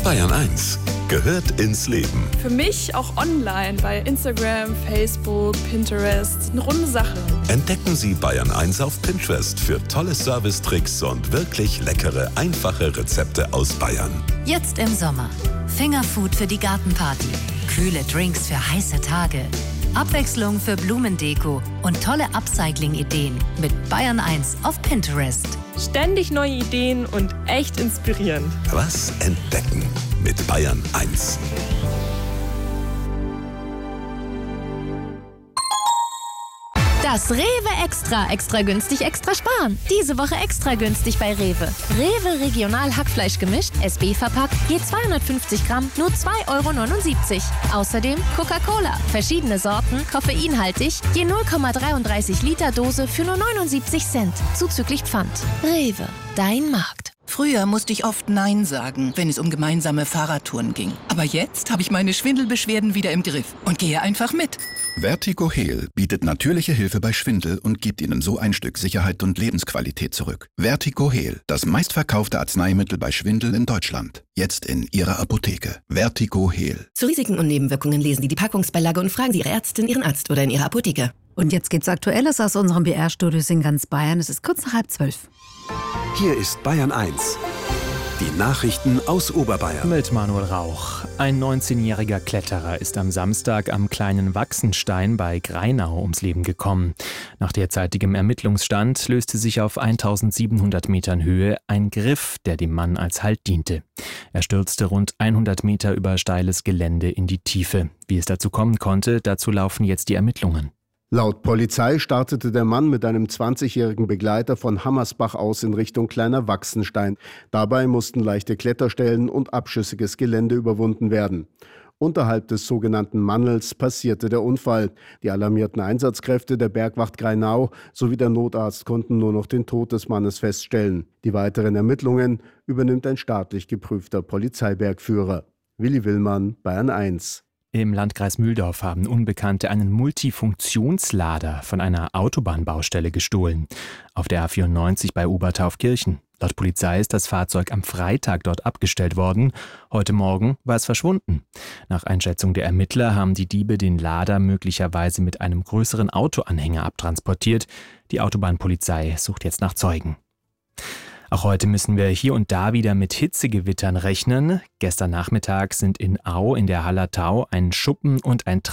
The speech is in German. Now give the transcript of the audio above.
Bayern 1 gehört ins Leben. Für mich auch online bei Instagram, Facebook, Pinterest. Eine runde Sache. Entdecken Sie Bayern 1 auf Pinterest für tolle Servicetricks und wirklich leckere, einfache Rezepte aus Bayern. Jetzt im Sommer. Fingerfood für die Gartenparty. Kühle Drinks für heiße Tage. Abwechslung für Blumendeko und tolle Upcycling-Ideen mit Bayern 1 auf Pinterest. Ständig neue Ideen und echt inspirierend. Was entdecken mit Bayern 1? Das Rewe Extra. Extra günstig, extra sparen. Diese Woche extra günstig bei Rewe. Rewe Regional Hackfleisch gemischt, SB verpackt, je 250 Gramm, nur 2,79 €. Außerdem Coca-Cola. Verschiedene Sorten, koffeinhaltig, je 0,33 Liter Dose für nur 79 Cent. Zuzüglich Pfand. Rewe, dein Markt. Früher musste ich oft Nein sagen, wenn es um gemeinsame Fahrradtouren ging. Aber jetzt habe ich meine Schwindelbeschwerden wieder im Griff und gehe einfach mit. Vertigo Heal bietet natürliche Hilfe bei Schwindel und gibt Ihnen so ein Stück Sicherheit und Lebensqualität zurück. Vertigo Heal, das meistverkaufte Arzneimittel bei Schwindel in Deutschland. Jetzt in Ihrer Apotheke. Vertigo Heal. Zu Risiken und Nebenwirkungen lesen Sie die Packungsbeilage und fragen Sie Ihre Ärztin, Ihren Arzt oder in Ihrer Apotheke. Und jetzt gibt's Aktuelles aus unserem BR-Studios in ganz Bayern. Es ist kurz nach 11:30. Hier ist Bayern 1. Die Nachrichten aus Oberbayern. Mit Manuel Rauch. Ein 19-jähriger Kletterer ist am Samstag am kleinen Wachsenstein bei Greinau ums Leben gekommen. Nach derzeitigem Ermittlungsstand löste sich auf 1700 Metern Höhe ein Griff, der dem Mann als Halt diente. Er stürzte rund 100 Meter über steiles Gelände in die Tiefe. Wie es dazu kommen konnte, dazu laufen jetzt die Ermittlungen. Laut Polizei startete der Mann mit einem 20-jährigen Begleiter von Hammersbach aus in Richtung Kleiner Wachsenstein. Dabei mussten leichte Kletterstellen und abschüssiges Gelände überwunden werden. Unterhalb des sogenannten Mannels passierte der Unfall. Die alarmierten Einsatzkräfte der Bergwacht Greinau sowie der Notarzt konnten nur noch den Tod des Mannes feststellen. Die weiteren Ermittlungen übernimmt ein staatlich geprüfter Polizeibergführer. Willi Willmann, Bayern 1. Im Landkreis Mühldorf haben Unbekannte einen Multifunktionslader von einer Autobahnbaustelle gestohlen. Auf der A94 bei Obertaufkirchen. Laut Polizei ist das Fahrzeug am Freitag dort abgestellt worden. Heute Morgen war es verschwunden. Nach Einschätzung der Ermittler haben die Diebe den Lader möglicherweise mit einem größeren Autoanhänger abtransportiert. Die Autobahnpolizei sucht jetzt nach Zeugen. Auch heute müssen wir hier und da wieder mit Hitzegewittern rechnen. Gestern Nachmittag sind in Au in der Hallertau ein Schuppen und ein